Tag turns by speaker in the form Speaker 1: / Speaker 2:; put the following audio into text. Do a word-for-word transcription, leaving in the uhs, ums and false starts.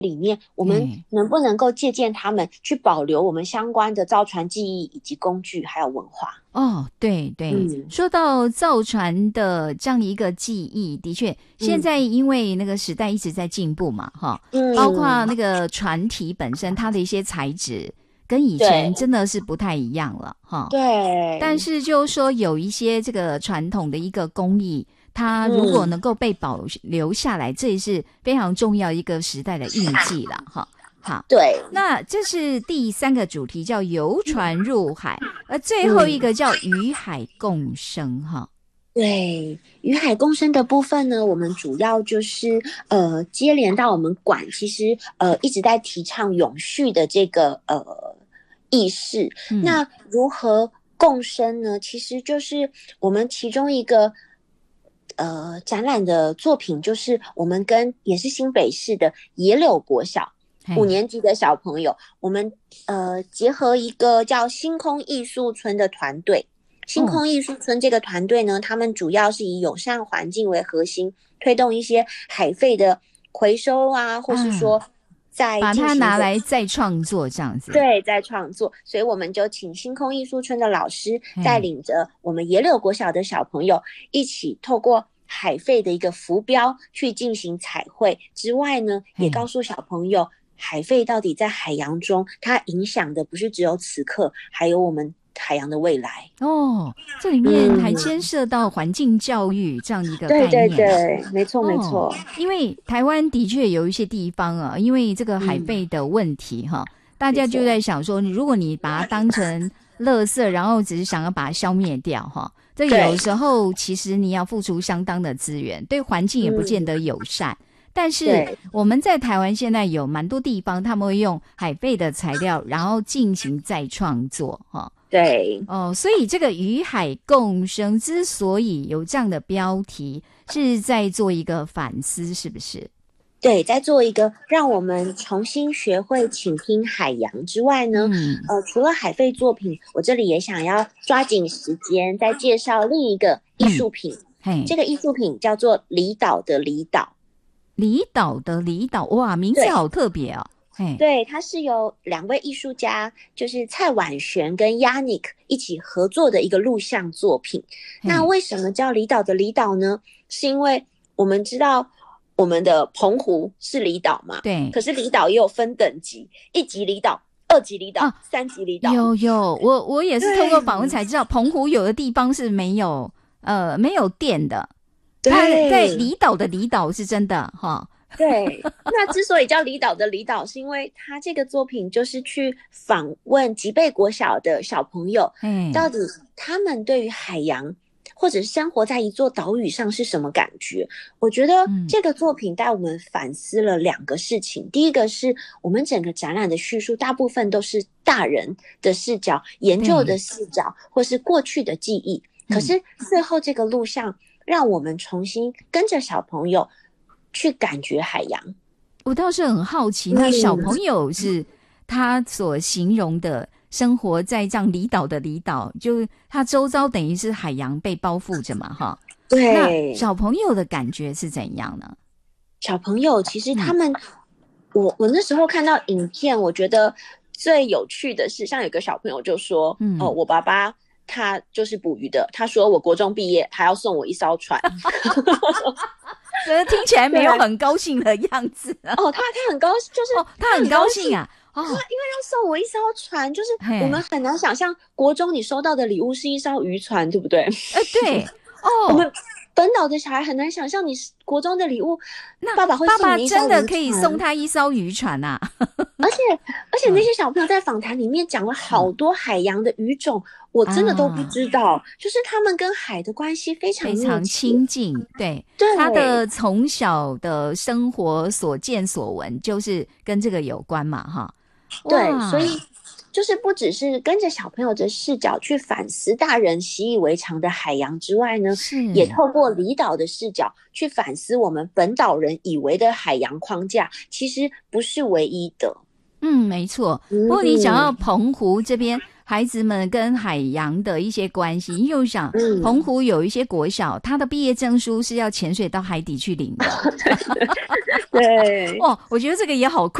Speaker 1: 里面，我们能不能够借鉴他们，去保留我们相关的造船技艺以及工具还有文化？
Speaker 2: 哦，对对、嗯，说到造船的这样一个技艺，的确，现在因为那个时代一直在进步嘛，哈、嗯，包括那个船体本身，它的一些材质跟以前真的是不太一样了，哈。
Speaker 1: 对。
Speaker 2: 但是就是说，有一些这个传统的一个工艺，它如果能够被保留下来，嗯、这也是非常重要一个时代的印记了，哈。好，
Speaker 1: 对，
Speaker 2: 那这是第三个主题，叫游船入海，而最后一个叫与海共生，哈、嗯。
Speaker 1: 对，与海共生的部分呢，我们主要就是呃接连到我们馆，其实呃一直在提倡永续的这个呃意识。嗯、那如何共生呢？其实就是我们其中一个呃展览的作品，就是我们跟也是新北市的野柳国小。五年级的小朋友，我们呃结合一个叫星空艺术村的团队。星空艺术村这个团队呢，他们主要是以友善环境为核心，推动一些海废的回收啊，或是说在
Speaker 2: 把它拿来再创作这样子。
Speaker 1: 对，再创作。所以我们就请星空艺术村的老师带领着我们野柳国小的小朋友一起透过海废的一个浮标去进行彩绘之外呢，也告诉小朋友海废到底在海洋中它影响的不是只有此刻，还有我们海洋的未来。
Speaker 2: 哦，这里面还牵涉到环境教育这样一个概念。
Speaker 1: 对对对，没错没错、哦。
Speaker 2: 因为台湾的确有一些地方啊，因为这个海废的问题哈、嗯，大家就在想说，如果你把它当成垃圾，然后只是想要把它消灭掉哈，这有时候其实你要付出相当的资源，对环境也不见得友善。嗯，但是我们在台湾现在有蛮多地方，他们会用海废的材料，然后进行再创作哈。
Speaker 1: 对
Speaker 2: 哦，所以这个与海共生之所以有这样的标题，是在做一个反思，是不是？
Speaker 1: 对，在做一个让我们重新学会倾听海洋之外呢，嗯、呃，除了海废作品，我这里也想要抓紧时间再介绍另一个艺术品。嗯、这个艺术品叫做离岛的离岛。
Speaker 2: 离岛的离岛，哇，名字好特别哦。
Speaker 1: 对，它是由两位艺术家，就是蔡婉璇跟 Yannick 一起合作的一个录像作品。那为什么叫离岛的离岛呢？是因为我们知道我们的澎湖是离岛嘛，
Speaker 2: 对。
Speaker 1: 可是离岛也有分等级，一级离岛、二级离岛、啊、三级离岛。
Speaker 2: 有有，我我也是透过访问才知道，澎湖有的地方是没有呃没有电的。
Speaker 1: 对，
Speaker 2: 它在离岛的离岛是真的哈。
Speaker 1: 对，那之所以叫离岛的离岛，是因为他这个作品就是去访问吉贝国小的小朋友，嗯，到底他们对于海洋或者生活在一座岛屿上是什么感觉。我觉得这个作品带我们反思了两个事情、嗯、第一个是我们整个展览的叙述大部分都是大人的视角、研究的视角或是过去的记忆、嗯、可是最后这个录像让我们重新跟着小朋友去感觉海洋。
Speaker 2: 我倒是很好奇，那小朋友是他所形容的生活在这样离岛的离岛，就他周遭等于是海洋被包覆着嘛，哈。
Speaker 1: 对。
Speaker 2: 那小朋友的感觉是怎样呢？
Speaker 1: 小朋友其实他们，嗯、我我那时候看到影片，我觉得最有趣的是，像有个小朋友就说，嗯、哦，我爸爸他就是捕鱼的，他说我国中毕业还要送我一艘船。
Speaker 2: 觉得听起来没有很高兴的样子、啊、
Speaker 1: 哦，他他很高兴，就是、
Speaker 2: 哦、他很高兴啊，
Speaker 1: 哦，因为要送我一艘船，就是我们很难想象国中你收到的礼物是一艘渔船，对不对？
Speaker 2: 呃，对，哦，
Speaker 1: 我们本岛的小孩很难想象你国中的礼物，
Speaker 2: 那
Speaker 1: 爸爸会送你一艘渔船，
Speaker 2: 爸爸真的可以送他一艘渔船啊！
Speaker 1: 而且而且那些小朋友在访谈里面讲了好多海洋的鱼种。嗯，我真的都不知道、啊、就是他们跟海的关系非常
Speaker 2: 非常亲近。对，
Speaker 1: 对，
Speaker 2: 他的从小的生活所见所闻就是跟这个有关嘛，哈。
Speaker 1: 对，所以就是不只是跟着小朋友的视角去反思大人习以为常的海洋之外呢，也透过离岛的视角去反思我们本岛人以为的海洋框架其实不是唯一的。
Speaker 2: 嗯，没错。不过你讲到澎湖这边， 孩子们跟海洋的一些关系。因为我想，嗯、澎湖有一些国小，他的毕业证书是要潜水到海底去领的。
Speaker 1: 对，
Speaker 2: 哇，我觉得这个也好酷。